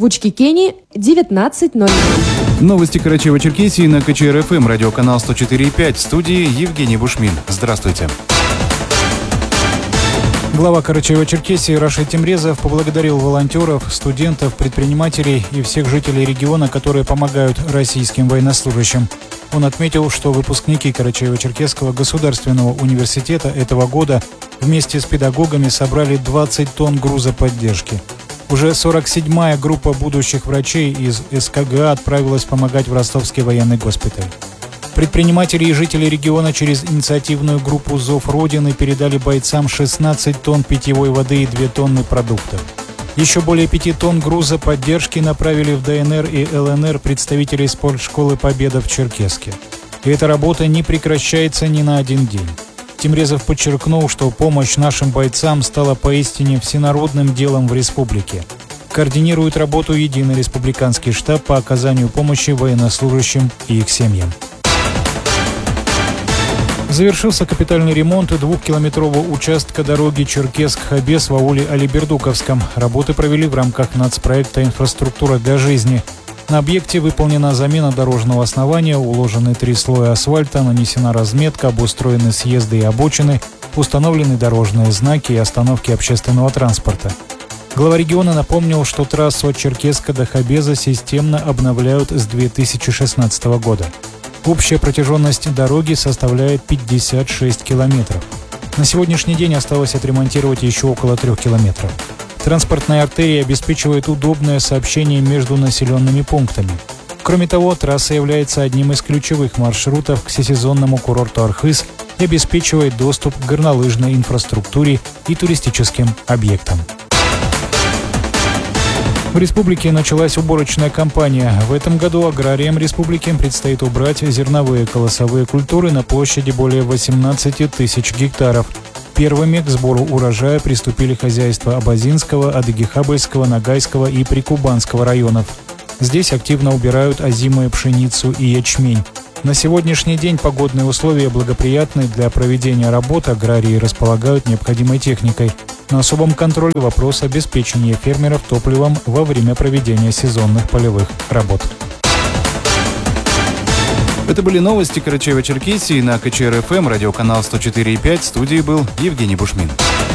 В Учкикене 19:00. Новости Карачаево-Черкесии на КЧР-ФМ, радиоканал 104,5. В студии Евгений Бушмин. Здравствуйте. Глава Карачаево-Черкесии Рашид Темрезов поблагодарил волонтеров, студентов, предпринимателей и всех жителей региона, которые помогают российским военнослужащим. Он отметил, что выпускники Карачаево-Черкесского государственного университета этого года вместе с педагогами собрали 20 тонн груза поддержки. Уже 47-я группа будущих врачей из СКГА отправилась помогать в Ростовский военный госпиталь. Предприниматели и жители региона через инициативную группу «Зов Родины» передали бойцам 16 тонн питьевой воды и 2 тонны продуктов. Еще более 5 тонн груза поддержки направили в ДНР и ЛНР представителей спортшколы «Победа» в Черкесске. И эта работа не прекращается ни на один день. Темрезов подчеркнул, что помощь нашим бойцам стала поистине всенародным делом в республике. Координирует работу единый республиканский штаб по оказанию помощи военнослужащим и их семьям. Завершился капитальный ремонт 2-километрового участка дороги Черкесск-Хабес в ауле Алибердуковском. Работы провели в рамках нацпроекта «Инфраструктура для жизни». На объекте выполнена замена дорожного основания, уложены 3 слоя асфальта, нанесена разметка, обустроены съезды и обочины, установлены дорожные знаки и остановки общественного транспорта. Глава региона напомнил, что трассу от Черкесска до Хабеза системно обновляют с 2016 года. Общая протяженность дороги составляет 56 километров. На сегодняшний день осталось отремонтировать еще около 3 километров. Транспортная артерия обеспечивает удобное сообщение между населенными пунктами. Кроме того, трасса является одним из ключевых маршрутов к всесезонному курорту Архыз и обеспечивает доступ к горнолыжной инфраструктуре и туристическим объектам. В республике началась уборочная кампания. В этом году аграриям республики предстоит убрать зерновые колосовые культуры на площади более 18 тысяч гектаров. Первыми к сбору урожая приступили хозяйства Абазинского, Адыгихабельского, Ногайского и Прикубанского районов. Здесь активно убирают озимую пшеницу и ячмень. На сегодняшний день погодные условия благоприятны для проведения работ, аграрии располагают необходимой техникой. На особом контроле вопрос обеспечения фермеров топливом во время проведения сезонных полевых работ. Это были новости Карачаево-Черкесии на КЧР-ФМ, радиоканал 104,5. В студии был Евгений Бушмин.